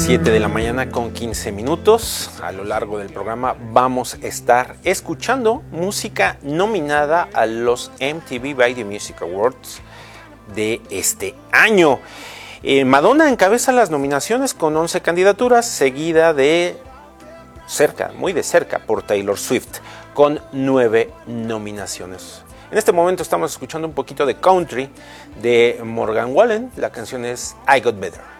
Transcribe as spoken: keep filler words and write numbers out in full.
siete de la mañana con quince minutos. A lo largo del programa vamos a estar escuchando música nominada a los M T V Video Music Awards de este año. Eh, Madonna encabeza las nominaciones con once candidaturas, seguida de cerca, muy de cerca, por Taylor Swift, con nueve nominaciones. En este momento estamos escuchando un poquito de country de Morgan Wallen. La canción es I Got Better.